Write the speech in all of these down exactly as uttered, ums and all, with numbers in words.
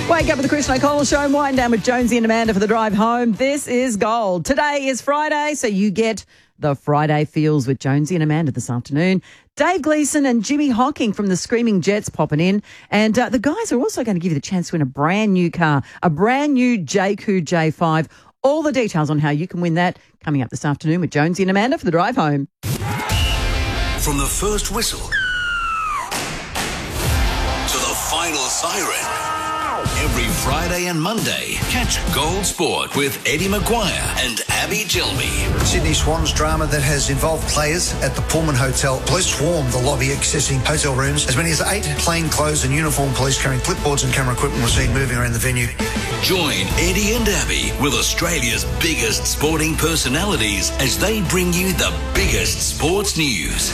Wake up with the Chris O'Connell Show and wind down with Jonesy and Amanda for the drive home. This is gold. Today is Friday, so you get the Friday feels with Jonesy and Amanda this afternoon. Dave Gleeson and Jimmy Hocking from the Screaming Jets popping in. And uh, the guys are also going to give you the chance to win a brand new car, a brand new J Q J five. All the details on how you can win that coming up this afternoon with Jonesy and Amanda for the drive home. From the first whistle to the final siren. Every Friday and Monday, catch Gold Sport with Eddie Maguire and Abby Gilby. Sydney Swans drama that has involved players at the Pullman Hotel. Police swarmed the lobby accessing hotel rooms. As many as eight plainclothes and uniformed police carrying clipboards and camera equipment were seen moving around the venue. Join Eddie and Abby with Australia's biggest sporting personalities as they bring you the biggest sports news.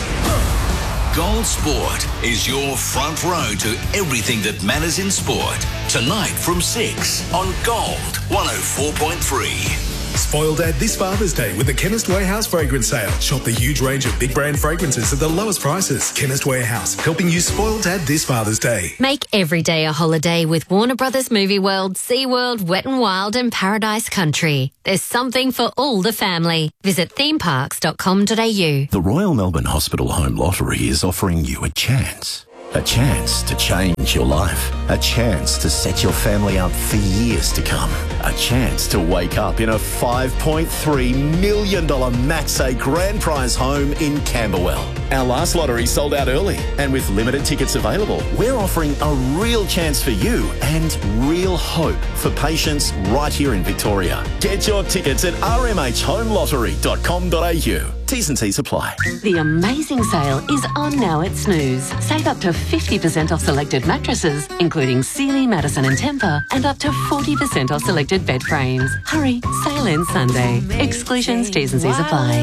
Gold Sport is your front row to everything that matters in sport. Tonight from six on Gold one oh four point three. Spoil Dad this Father's Day with the Chemist Warehouse fragrance sale. Shop the huge range of big brand fragrances at the lowest prices. Chemist Warehouse, helping you spoil Dad this Father's Day. Make every day a holiday with Warner Brothers Movie World, SeaWorld, Wet n Wild and Paradise Country. There's something for all the family. Visit theme parks dot com dot a u. The Royal Melbourne Hospital Home Lottery is offering you a chance. A chance to change your life. A chance to set your family up for years to come. A chance to wake up in a five point three million dollars Max A grand prize home in Camberwell. Our last lottery sold out early, and with limited tickets available, we're offering a real chance for you and real hope for patients right here in Victoria. Get your tickets at r m h home lottery dot com dot a u. T's and C's apply. The amazing sale is on now at Snooze. Save up to fifty percent off selected mattresses, including Sealy, Madison and Tempur, and up to forty percent off selected bed frames. Hurry, sale ends Sunday. Exclusions, T's and C's apply.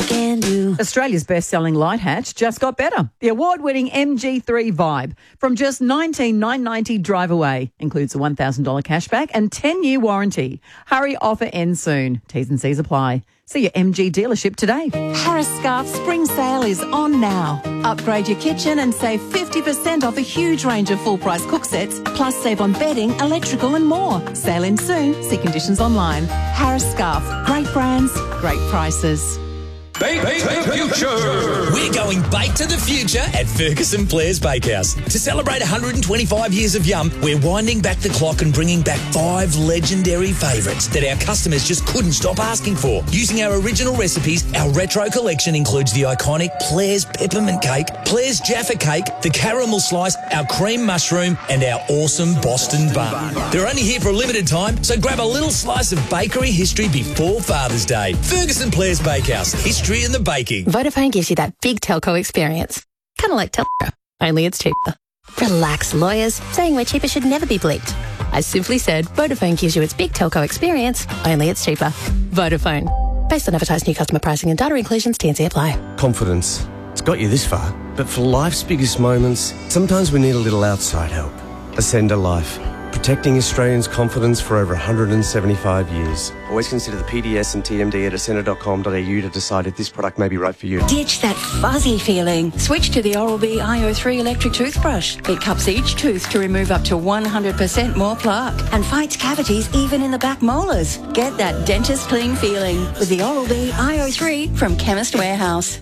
Australia's best-selling light hatch just got better. The award-winning M G three Vibe from just nineteen thousand nine hundred ninety dollars drive away. Includes a one thousand dollars cashback and ten-year warranty. Hurry, offer ends soon. T's and C's apply. See your M G dealership today. Harris Scarf Spring Sale is on now. Upgrade your kitchen and save fifty percent off a huge range of full-price cook sets, plus save on bedding, electrical and more. Sale in soon. See conditions online. Harris Scarf. Great brands, great prices. Bake, bake, bake future. We're going bake to the future at Ferguson Blair's Bakehouse. To celebrate one hundred twenty-five years of yum, we're winding back the clock and bringing back five legendary favourites that our customers just couldn't stop asking for. Using our original recipes, our retro collection includes the iconic Blair's Peppermint Cake, Blair's Jaffa Cake, the Caramel Slice, our Cream Mushroom, and our awesome Boston Bun. They're only here for a limited time, so grab a little slice of bakery history before Father's Day. Ferguson Blair's Bakehouse. History in the baking. Vodafone gives you that big telco experience. Kind of like Telstra, only it's cheaper. Relax, lawyers. Saying we're cheaper should never be bleeped. I simply said Vodafone gives you its big telco experience, only it's cheaper. Vodafone. Based on advertised new customer pricing and data inclusions, T and C apply. Confidence. It's got you this far. But for life's biggest moments, sometimes we need a little outside help. Ascender Life. Protecting Australians' confidence for over one hundred seventy-five years. Always consider the P D S and T M D at ascender dot com dot a u to decide if this product may be right for you. Ditch that fuzzy feeling. Switch to the Oral-B I O three electric toothbrush. It cups each tooth to remove up to one hundred percent more plaque and fights cavities even in the back molars. Get that dentist clean feeling with the Oral-B I O three from Chemist Warehouse.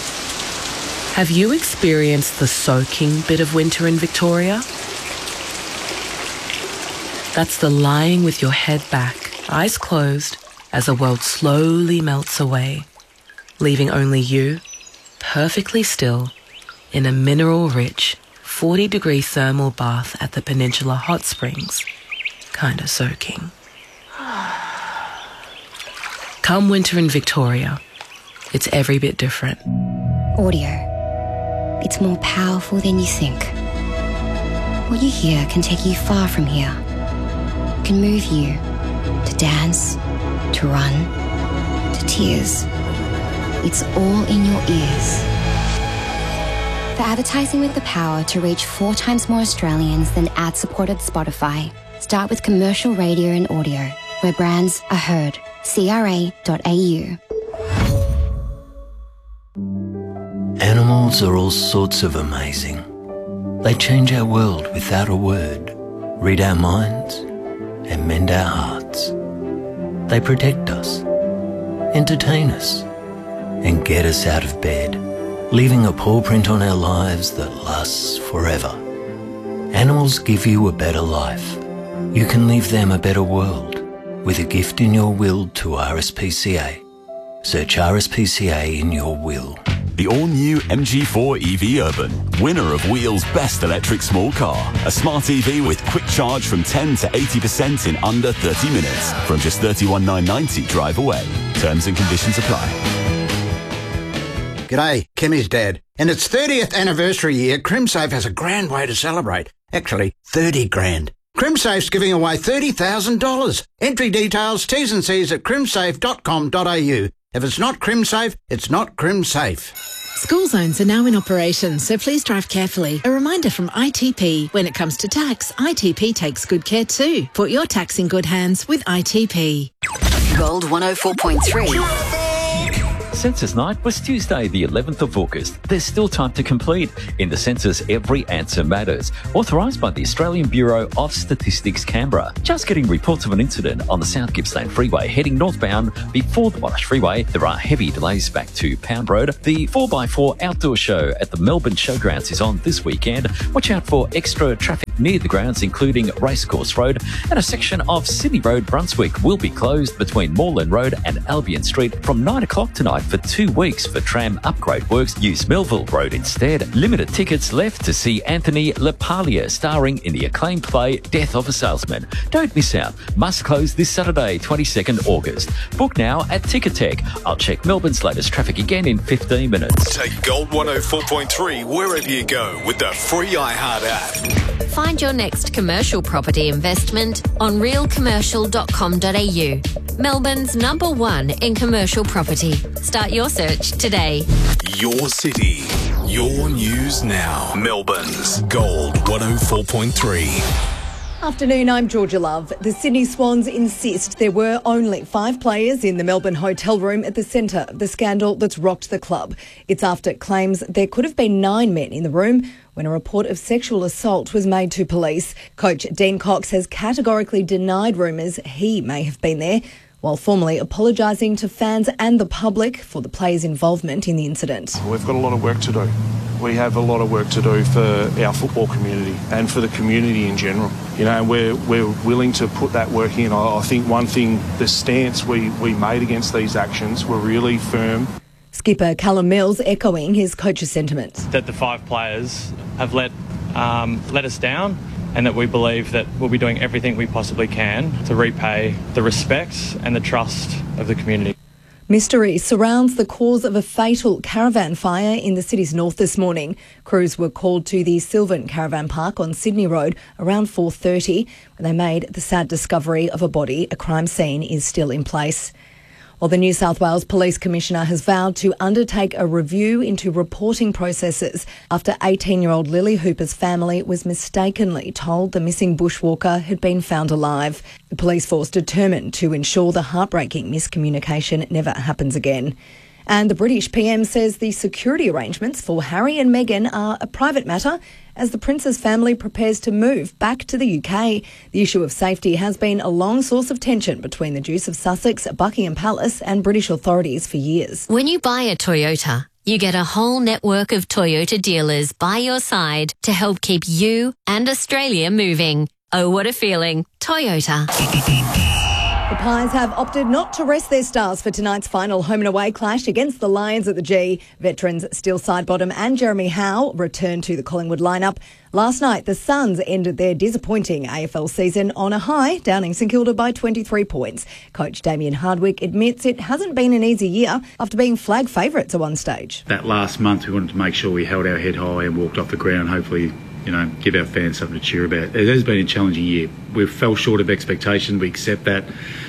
Have you experienced the soaking bit of winter in Victoria? That's the lying with your head back, eyes closed, as the world slowly melts away, leaving only you, perfectly still, in a mineral-rich, forty-degree thermal bath at the Peninsula Hot Springs, kind of soaking. Come winter in Victoria, it's every bit different. Audio. It's more powerful than you think. What you hear can take you far from here. Can move you to dance, to run, to tears. It's all in your ears. For advertising with the power to reach four times more Australians than ad-supported Spotify, start with commercial radio and audio, where brands are heard. C R A dot A U. Animals are all sorts of amazing. They change our world without a word. read our minds, and mend our hearts. They protect us, entertain us, and get us out of bed, leaving a paw print on our lives that lasts forever. Animals give you a better life. You can leave them a better world with a gift in your will to R S P C A. Search R S P C A in your will. The all-new M G four E V Urban, winner of Wheel's Best Electric Small Car. A smart E V with quick charge from ten to eighty percent in under thirty minutes. From just thirty-one thousand nine hundred ninety drive away. Terms and conditions apply. G'day, Kimmy's dad. In its thirtieth anniversary year, CrimSafe has a grand way to celebrate. Actually, thirty grand. CrimSafe's giving away thirty thousand dollars. Entry details, T's and C's at crimsafe dot com dot a u. If it's not CrimSafe, it's not CrimSafe. School zones are now in operation, so please drive carefully. A reminder from I T P, when it comes to tax, I T P takes good care too. Put your tax in good hands with I T P. Gold one oh four point three. Census night was Tuesday, the eleventh of August. There's still time to complete. In the census, every answer matters. Authorised by the Australian Bureau of Statistics, Canberra. Just getting reports of an incident on the South Gippsland Freeway heading northbound before the Monash Freeway. There are heavy delays back to Pound Road. The four by four outdoor show at the Melbourne Showgrounds is on this weekend. Watch out for extra traffic near the grounds, including Racecourse Road, and a section of Sydney Road, Brunswick, will be closed between Moreland Road and Albion Street from nine o'clock tonight for two weeks for tram upgrade works. Use Melville Road instead. Limited tickets left to see Anthony LaPaglia starring in the acclaimed play Death of a Salesman. Don't miss out. Must close this Saturday, twenty-second August. Book now at Ticketek. I'll check Melbourne's latest traffic again in fifteen minutes. Take Gold one oh four point three wherever you go with the free iHeart app. Find your next commercial property investment on real commercial dot com dot a u. Melbourne's number one in commercial property. Start your search today. Your city, your news now. Melbourne's Gold one oh four point three. Afternoon, I'm Georgia Love. The Sydney Swans insist there were only five players in the Melbourne hotel room at the centre of the scandal that's rocked the club. It's after claims there could have been nine men in the room when a report of sexual assault was made to police. Coach Dean Cox has categorically denied rumours he may have been there, while formally apologising to fans and the public for the players' involvement in the incident. We've got a lot of work to do. We have a lot of work to do for our football community and for the community in general. You know, we're we're willing to put that work in. I, I think one thing, the stance we, we made against these actions were really firm. Skipper Callum Mills echoing his coach's sentiment. That the five players have let um, let us down, and that we believe that we'll be doing everything we possibly can to repay the respect and the trust of the community. Mystery surrounds the cause of a fatal caravan fire in the city's north this morning. Crews were called to the Sylvan Caravan Park on Sydney Road around four thirty, when they made the sad discovery of a body. A crime scene is still in place. Well, the New South Wales Police Commissioner has vowed to undertake a review into reporting processes after eighteen-year-old Lily Hooper's family was mistakenly told the missing bushwalker had been found alive. The police force determined to ensure the heartbreaking miscommunication never happens again. And the British P M says the security arrangements for Harry and Meghan are a private matter as the Prince's family prepares to move back to the U K. The issue of safety has been a long source of tension between the Dukes of Sussex, Buckingham Palace and British authorities for years. When you buy a Toyota, you get a whole network of Toyota dealers by your side to help keep you and Australia moving. Oh, what a feeling. Toyota. The Pies have opted not to rest their stars for tonight's final home and away clash against the Lions at the G. Veterans Steele Sidebottom and Jeremy Howe return to the Collingwood lineup. Last night, the Suns ended their disappointing A F L season on a high, downing St Kilda by twenty-three points. Coach Damien Hardwick admits it hasn't been an easy year after being flag favourites at one stage. That last month, we wanted to make sure we held our head high and walked off the ground, hopefully, you know, give our fans something to cheer about. It has been a challenging year. We've fell short of expectation. We accept that.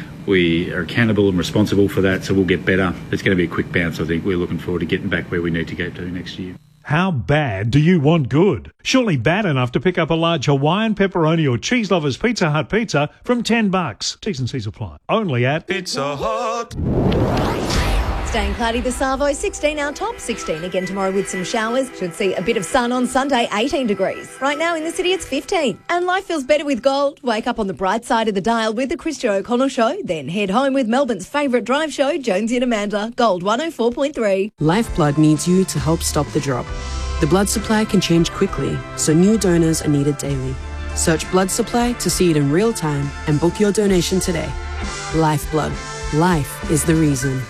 We are accountable and responsible for that, so we'll get better. It's going to be a quick bounce, I think. We're looking forward to getting back where we need to get to next year. How bad do you want good? Surely bad enough to pick up a large Hawaiian pepperoni or cheese lovers Pizza Hut pizza from ten bucks. T's and C's apply. Only at Pizza Hut. Staying cloudy this Savo, sixteen our top, sixteen again tomorrow with some showers. Should see a bit of sun on Sunday, eighteen degrees. Right now in the city it's fifteen. And life feels better with gold. Wake up on the bright side of the dial with the Chris Joe O'Connell Show. Then head home with Melbourne's favourite drive show, Jonesy and Amanda. Gold one oh four point three. Lifeblood needs you to help stop the drop. The blood supply can change quickly, so new donors are needed daily. Search blood supply to see it in real time and book your donation today. Lifeblood. Life is the reason.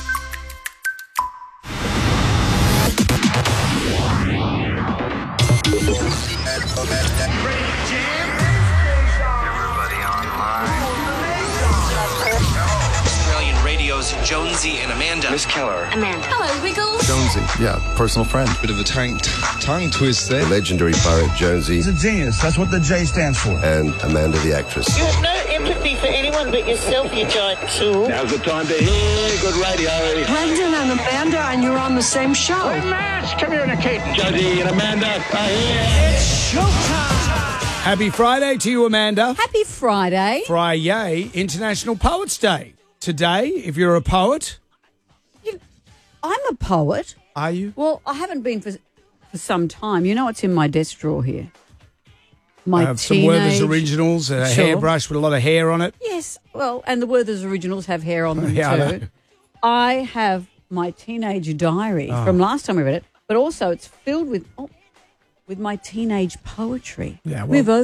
Australian Radio's Jonesy and Amanda. Miss Keller. Amanda. Hello, Wiggles. Jonesy, yeah, personal friend. Bit of a tongue, tongue twist there. The legendary pirate Jonesy. He's a genius. That's what the J stands for. And Amanda the actress. You have no empathy for anyone but yourself, you giant tool. Now's the time to hear good radio. Brendan and Amanda, and you're on the same show. Hey, Matt, come here, Kate. Jonesy and Amanda are here. It's showtime. Happy Friday to you, Amanda. Happy Friday. Friday, International Poets Day. Today, if you're a poet. You, I'm a poet. Are you? Well, I haven't been for for some time. You know what's in my desk drawer here? My I have teenage... some Werther's Originals, a Sure. hairbrush with a lot of hair on it. Yes, well, and the Werther's Originals have hair on them Yeah, I too. know. I have my teenage diary Oh. from last time we read it, but also it's filled with oh, with my teenage poetry. Yeah, well- We've